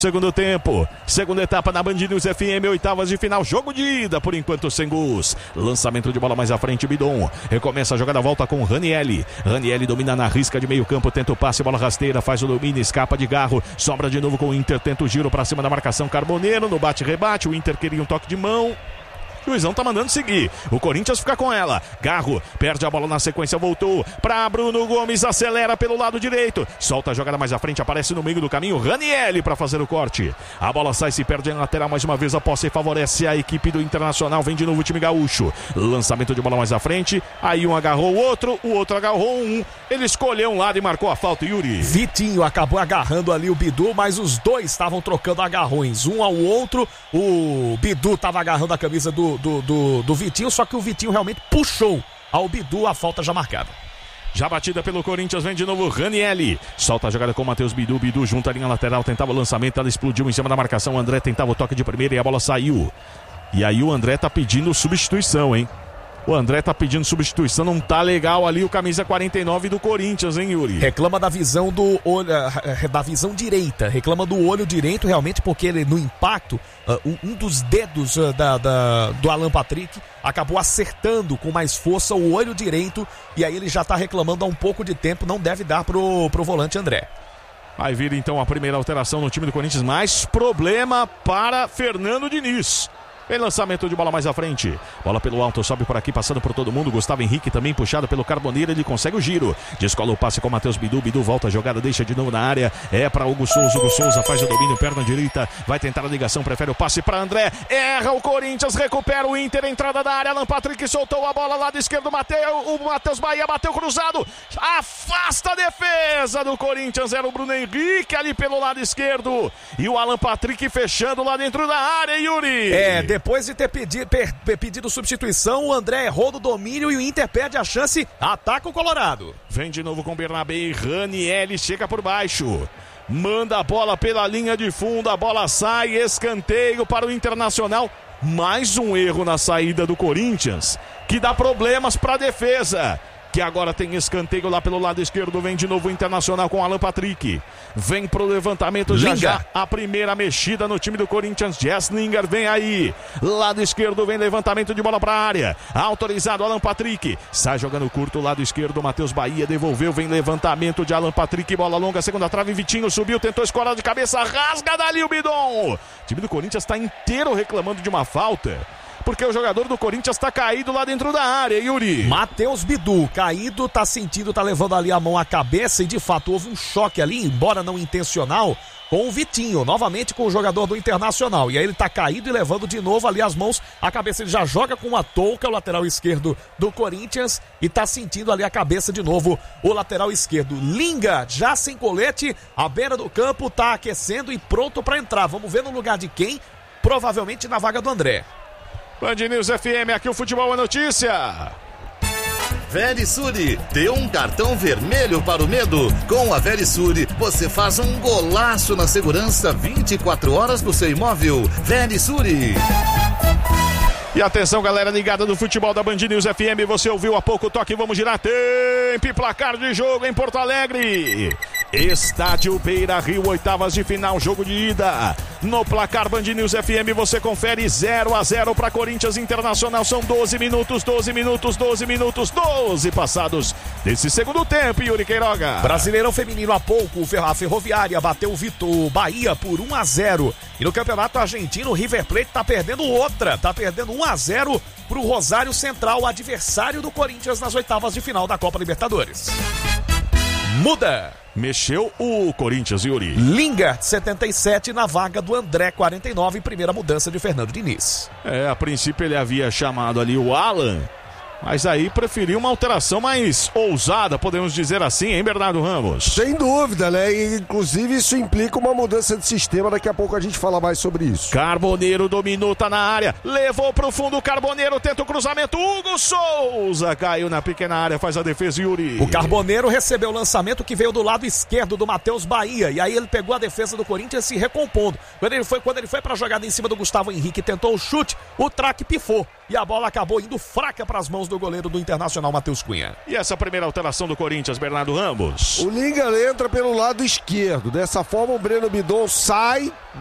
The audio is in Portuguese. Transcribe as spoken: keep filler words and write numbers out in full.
Segundo tempo, segunda etapa na Band News F M, oitavas de final, jogo de ida, por enquanto sem gols. Lançamento de bola mais à frente, Bidon. Recomeça a jogada, volta com Ranielli. Ranielli domina na risca de meio campo, tenta o passe, bola rasteira, faz o domínio, escapa de Garro. Sobra de novo com o Inter, tenta o giro pra cima da marcação, Carboneiro, no bate-rebate, o Inter queria um toque de mão. O Luizão tá mandando seguir. O Corinthians fica com ela. Garro perde a bola na sequência, voltou pra Bruno Gomes, acelera pelo lado direito. Solta a jogada mais à frente, aparece no meio do caminho Ranielli pra fazer o corte. A bola sai, se perde na lateral mais uma vez. A posse favorece a equipe do Internacional. Vem de novo o time gaúcho. Lançamento de bola mais à frente. Aí um agarrou o outro, o outro agarrou um. Ele escolheu um lado e marcou a falta, Yuri. Vitinho acabou agarrando ali o Bidu, mas os dois estavam trocando agarrões, um ao outro. O Bidu estava agarrando a camisa do Do, do, do Vitinho, só que o Vitinho realmente puxou ao Bidu, a falta já marcada. Já batida pelo Corinthians, vem de novo Ranielli. Solta a jogada com o Matheus Bidu. Bidu junto à linha lateral, tentava o lançamento, ela explodiu em cima da marcação. O André tentava o toque de primeira e a bola saiu. E aí o André tá pedindo substituição, hein? O André tá pedindo substituição, não tá legal ali o camisa quarenta e nove do Corinthians, hein, Yuri? Reclama da visão do olho, da visão direita, reclama do olho direito realmente, porque ele no impacto, um dos dedos da, da, do Alan Patrick acabou acertando com mais força o olho direito, e aí ele já tá reclamando há um pouco de tempo, não deve dar pro, pro volante André. Vai vir então a primeira alteração no time do Corinthians, mais problema para Fernando Diniz. Em lançamento de bola mais à frente. Bola pelo alto, sobe por aqui, passando por todo mundo. Gustavo Henrique também puxado pelo Carboneiro. Ele consegue o giro. Descola o passe com o Matheus Bidu. Bidu volta a jogada, deixa de novo na área. É para Hugo Souza. Hugo Souza faz o domínio, perna direita. Vai tentar a ligação, prefere o passe para André. Erra o Corinthians, recupera o Inter. Entrada da área. Alan Patrick soltou a bola, lado esquerdo. Mateu, o Matheus Bahia bateu cruzado. Afasta a defesa do Corinthians. Era o Bruno Henrique ali pelo lado esquerdo. E o Alan Patrick fechando lá dentro da área, Yuri. É, depois Depois de ter pedido, per, pedido substituição, o André errou no domínio e o Inter perde a chance, ataca o Colorado. Vem de novo com o Bernabé e Ranielli chega por baixo. Manda a bola pela linha de fundo, a bola sai, escanteio para o Internacional. Mais um erro na saída do Corinthians, que dá problemas para a defesa. Que agora tem escanteio lá pelo lado esquerdo. Vem de novo o Internacional com Alan Patrick. Vem pro levantamento já já. A primeira mexida no time do Corinthians. Jesslinger vem aí. Lado esquerdo vem levantamento de bola pra área. Autorizado Alan Patrick. Sai jogando curto, lado esquerdo. Matheus Bahia devolveu. Vem levantamento de Alan Patrick. Bola longa, segunda trave. Vitinho subiu, tentou escorar de cabeça. Rasga dali o Bidon. O time do Corinthians tá inteiro reclamando de uma falta, porque o jogador do Corinthians tá caído lá dentro da área, Yuri. Matheus Bidu, caído, tá sentindo, tá levando ali a mão à cabeça e de fato houve um choque ali, embora não intencional, com o Vitinho, novamente com o jogador do Internacional. E aí ele tá caído e levando de novo ali as mãos à cabeça. Ele já joga com a touca, o lateral esquerdo do Corinthians, e tá sentindo ali a cabeça de novo o lateral esquerdo. Linga, já sem colete, à beira do campo, tá aquecendo e pronto pra entrar. Vamos ver no lugar de quem? Provavelmente na vaga do André. Band News F M, aqui o futebol é notícia. Verisure, dê um cartão vermelho para o medo. Com a Verisure, você faz um golaço na segurança vinte e quatro horas do seu imóvel. Verisure. E atenção, galera ligada do futebol da Band News F M, você ouviu há pouco o toque, vamos girar tempo e placar de jogo em Porto Alegre. Estádio Beira-Rio, oitavas de final, jogo de ida. No placar Band News F M você confere zero a zero para Corinthians Internacional. São doze minutos, doze minutos, doze minutos, doze passados desse segundo tempo, Yuri Queiroga. Brasileirão feminino há pouco, a Ferroviária bateu o Vitor Bahia por um a zero. E no Campeonato Argentino, o River Plate tá perdendo outra, tá perdendo um a zero pro Rosário Central, adversário do Corinthians nas oitavas de final da Copa Libertadores. Muda. Mexeu o Corinthians, Yuri. Lingard, setenta e sete, na vaga do André, quarenta e nove, primeira mudança de Fernando Diniz. É, a princípio ele havia chamado ali o Alan, mas aí preferiu uma alteração mais ousada, podemos dizer assim, hein, Bernardo Ramos? Sem dúvida, né? E, inclusive isso implica uma mudança de sistema, daqui a pouco a gente fala mais sobre isso. Carboneiro dominou, tá na área, levou pro fundo o Carboneiro, tenta o cruzamento, Hugo Souza caiu na pequena área, faz a defesa, Yuri. O Carboneiro recebeu o lançamento que veio do lado esquerdo do Matheus Bahia, e aí ele pegou a defesa do Corinthians se recompondo. Quando ele foi, quando ele foi pra jogada em cima do Gustavo Henrique, tentou o chute, o traque pifou. e a bola acabou indo fraca para as mãos do goleiro do Internacional, Matheus Cunha. E essa primeira alteração do Corinthians, Bernardo Ramos? O Linga entra pelo lado esquerdo. Dessa forma, o Breno Bidon sai